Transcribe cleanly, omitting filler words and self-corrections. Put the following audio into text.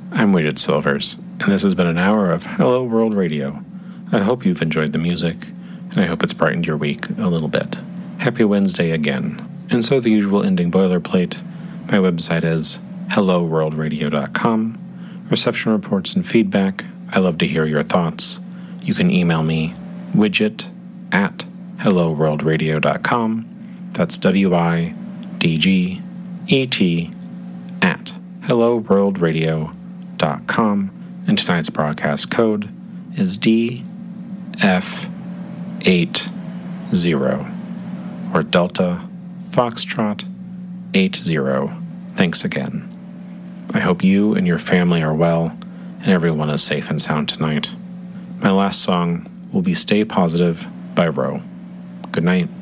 I'm Widget Silvers, and this has been an hour of Hello World Radio. I hope you've enjoyed the music, and I hope it's brightened your week a little bit. Happy Wednesday again. And so the usual ending boilerplate. My website is helloworldradio.com. Reception reports and feedback. I love to hear your thoughts. You can email me, widget@helloworldradio.com. That's WIDGET@helloworldradio.com. And tonight's broadcast code is DF80, or Delta Foxtrot 80. Thanks again. I hope you and your family are well, and everyone is safe and sound tonight. My last song will be Stay Positive by Roe. Good night.